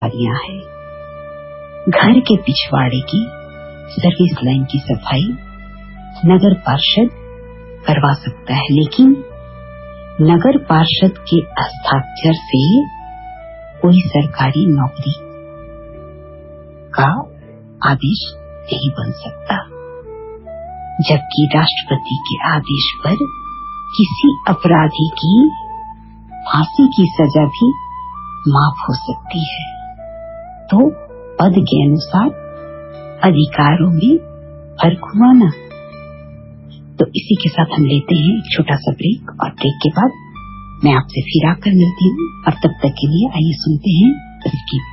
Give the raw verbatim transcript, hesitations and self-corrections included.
जिम्मेदारियां हैं। घर के पिछवाड़े की सर्विस लाइन की सफाई नगर पार्षद करवा सकता है, लेकिन नगर पार्षद के हस्ताक्षर से कोई सरकारी नौकरी का आदेश नहीं बन सकता, जबकि राष्ट्रपति के आदेश पर किसी अपराधी की फांसी की सजा भी माफ हो सकती है। तो पद के अनुसार अधिकारों में फर्क हुआ ना। तो इसी के साथ हम लेते हैं एक छोटा सा ब्रेक, और ब्रेक के बाद मैं आपसे फिर आकर मिलती हूँ, और तब तक के लिए आइए सुनते हैं तस्कीर।